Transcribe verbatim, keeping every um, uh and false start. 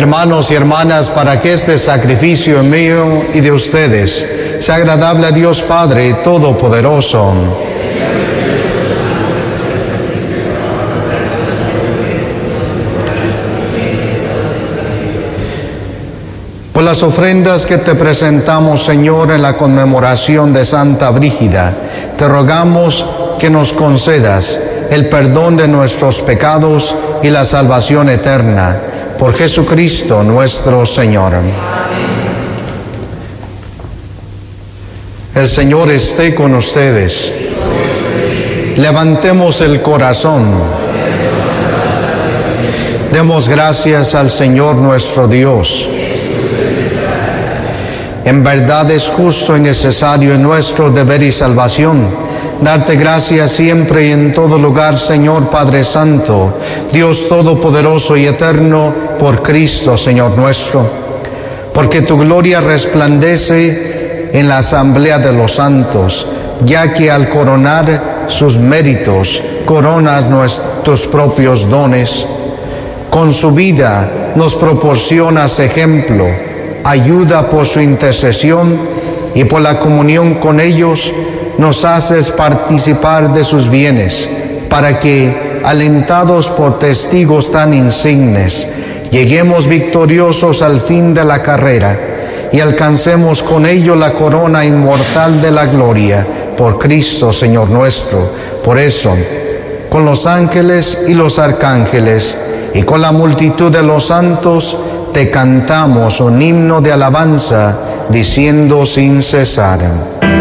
Hermanos y hermanas, para que este sacrificio mío y de ustedes sea agradable a Dios Padre Todopoderoso. Por las ofrendas que te presentamos, Señor, en la conmemoración de Santa Brígida, te rogamos que nos concedas el perdón de nuestros pecados y la salvación eterna. Por Jesucristo nuestro Señor. Amén. El Señor esté con ustedes. Levantemos el corazón. Demos gracias al Señor nuestro Dios. En verdad es justo y necesario en nuestro deber y salvación darte gracias siempre y en todo lugar, Señor Padre Santo, Dios Todopoderoso y Eterno, por Cristo, Señor nuestro. Porque tu gloria resplandece en la asamblea de los santos, ya que al coronar sus méritos, coronas nuestros propios dones. Con su vida nos proporcionas ejemplo, ayuda por su intercesión y por la comunión con ellos, nos haces participar de sus bienes, para que, alentados por testigos tan insignes, lleguemos victoriosos al fin de la carrera y alcancemos con ello la corona inmortal de la gloria, por Cristo Señor nuestro. Por eso, con los ángeles y los arcángeles y con la multitud de los santos, te cantamos un himno de alabanza, diciendo sin cesar: